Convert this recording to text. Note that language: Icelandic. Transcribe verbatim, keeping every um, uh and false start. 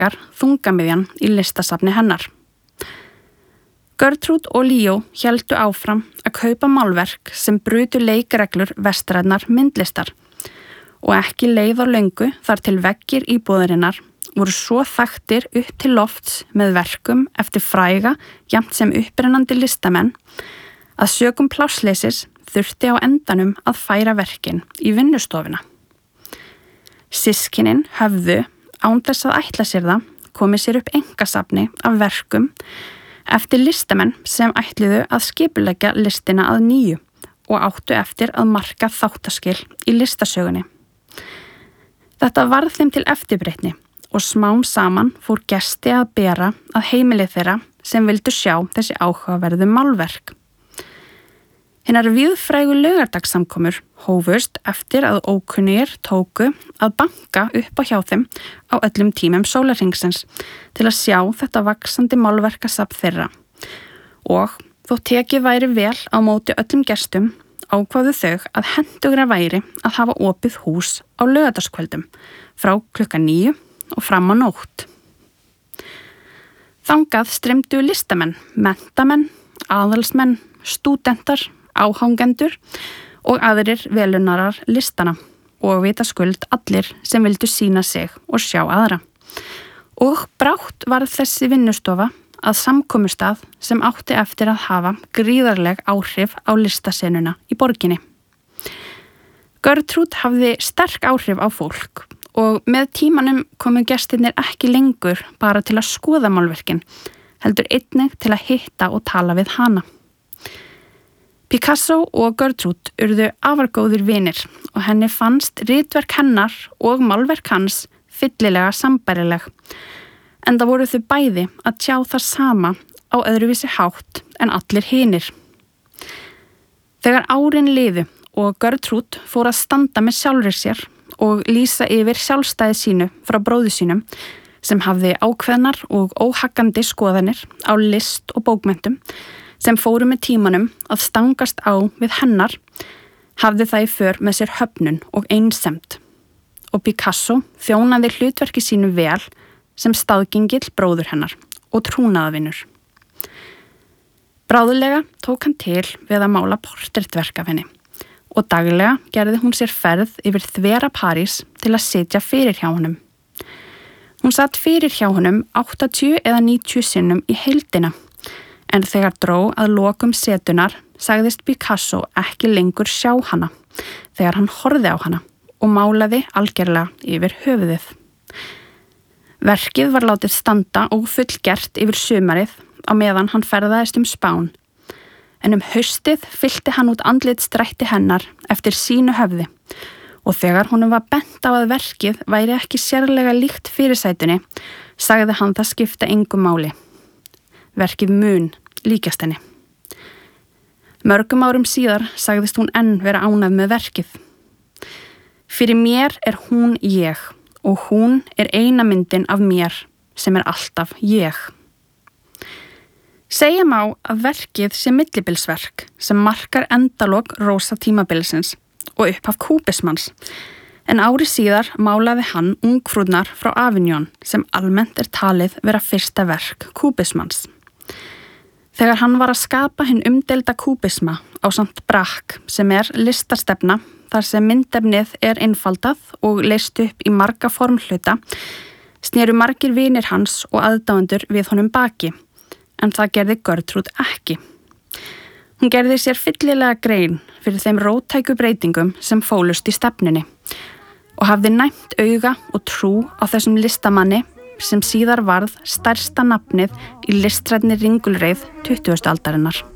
frekar þungamiðjan í listasafni hennar. Gertrude og Leo héldu áfram að kaupa málverk sem brutu leikreglur vestrænnar myndlistar og ekki leið á löngu þar til veggir íbúðarinnar voru svo þaktir upp til lofts með verkum eftir fræga jafnt sem upprennandi listamenn að sökum plássleysis þurfti á endanum að færa verkin í vinnustofuna. Systkinin höfðu, án þess að ætla sér það, komið sér upp einkasafni af verkum eftir listamenn sem ætluðu að skipuleggja listina að nýju og áttu eftir að marka þáttaskil í listasögunni. Þetta varð þeim til eftirbreytni og smám saman fór gesti að bera að heimili þeirra sem vildu sjá þessi áhugaverðu málverk. Hinnar víðfrægu laugardagssamkomur hófust eftir að ókunnugir tóku að banka upp á hjá þeim á öllum tímum sólarhringsins til að sjá þetta vaxandi málverkasafn þeirra og þó tekið væri vel á móti öllum gestum ákváðu þau að hentugra væri að hafa opið hús á laugardagskvöldum frá klukkan níu og fram á nótt. Þangað streymdu listamenn, menntamenn, aðalsmenn, stúdentar, áhangendur og aðrir velunarar listana og vitaskuld allir sem vildu sýna sig og sjá aðra. Og brátt var þessi vinnustofa að samkomustað sem átti eftir að hafa gríðarleg áhrif á listasenuna í borginni. Gertrude hafði sterk áhrif á fólk og með tímanum komu gestirnir ekki lengur bara til að skoða málverkin, heldur einnig til að hitta og tala við hana. Picasso og Gertrude urðu afargóðir vinir og henni fannst ritverk hennar og málverk hans fyllilega sambærileg, enda voru þau bæði að tjá það sama á öðruvísi hátt en allir hinir. Þegar árin liðu og Gertrude fór að standa með sjálfri sér og lýsa yfir sjálfstæði sínu frá bróður sínum sem hafði ákveðnar og óhaggandi skoðanir á list og bókmenntum, sem fóru með tímanum að stangast á við hennar, hafði það í för með sér höfnun og einsemd. Og Picasso þjónaði hlutverki sínu vel sem staðgengill bróður hennar og trúnaðavinur. Bráðulega tók hann til við að mála portrettverk af henni og daglega gerði hún sér ferð yfir þvera París til að sitja fyrir hjá honum. Hún satt fyrir hjá honum áttatíu eða níutíu sinnum í heildina, en þegar dró að lokum setunar sagðist Picasso ekki lengur sjá hana þegar hann horfði á hana og málaði algerlega yfir höfuðið. Verkið var látið standa og fullgert yfir sumarið á meðan hann ferðaðist um Spán, en um haustið fyllti hann út andlitsdrætti hennar eftir sínu höfði og þegar honum var bent á að verkið væri ekki sérlega líkt fyrirsætunni, sagði hann það skipta engu máli. Verkið mun líkjast henni. Mörgum árum síðar sagðist hún enn vera ánægð með verkið. Fyrir mér er hún ég og hún er eina myndin af mér sem er alltaf ég. Segja má að verkið sé millibilsverk sem markar endalok rósa tímabilsins og upphaf kúbismans, en ári síðar málaði hann ungfrúrnar frá Avignon sem almennt er talið vera fyrsta verk kúbismans. Þegar hann var að skapa hinn umdelda kúbisma ásamt Braque sem er listastefna þar sem myndefnið er einfaldað og leyst upp í marga formhluta, snéru margir vinir hans og aðdáendur við honum baki, en það gerði Gertrude ekki. Hún gerði sér fyllilega grein fyrir þeim róttæku breytingum sem fólust í stefnunni og hafði næmt auga og trú á þessum listamanni sem síðar varð stærsta nafnið í listrænni ringulreið tuttugustu aldarinnar.